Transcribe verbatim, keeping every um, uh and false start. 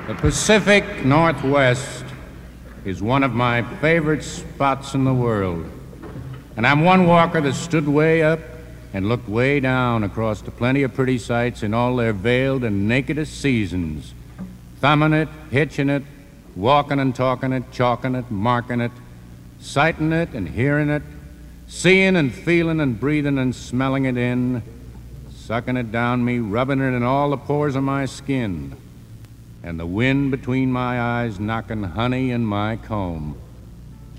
The Pacific Northwest is one of my favorite spots in the world. And I'm one walker that stood way up and looked way down across the plenty of pretty sights in all their veiled and nakedest seasons, thumbing it, hitching it, walking and talking it, chalking it, marking it, sighting it and hearing it, seeing and feeling and breathing and smelling it in, sucking it down me, rubbing it in all the pores of my skin, and the wind between my eyes knocking honey in my comb.